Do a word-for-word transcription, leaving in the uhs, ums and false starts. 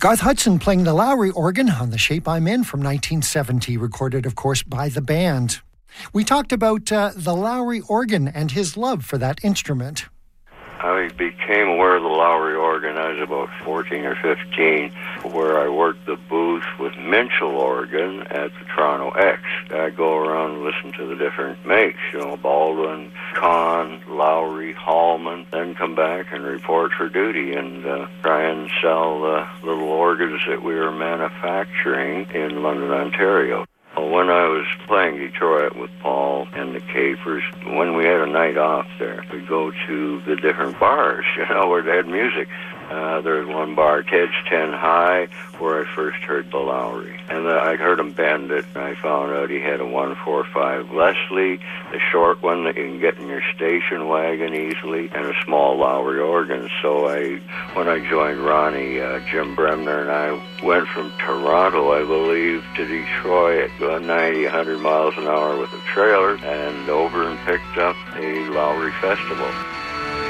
Garth Hudson playing the Lowrey organ on The Shape I'm In from nineteen seventy, recorded, of course, by the band. We talked about uh, the Lowrey organ and his love for that instrument. I became aware of the Lowrey organ. I was about fourteen or fifteen, where I worked the booth with Minchell organ at the Toronto X. I go around and listen to the different makes, you know, Baldwin, Kahn, Lowrey, Hallman, then come back and report for duty and uh, try and sell the little organs that we were manufacturing in London, Ontario. When I was playing Detroit with Paul and the Capers, when we had a night off there, we'd go to the different bars, you know, where they had music. Uh, there was one bar, Ted's Ten High, where I first heard the Lowrey. And uh, I heard him bend it, and I found out he had a one forty-five Leslie, the short one that you can get in your station wagon easily, and a small Lowrey organ. So I, when I joined Ronnie, uh, Jim Bremner, and I went from Toronto, I believe, to Detroit at ninety, one hundred miles an hour with a trailer, and over and picked up a Lowrey festival.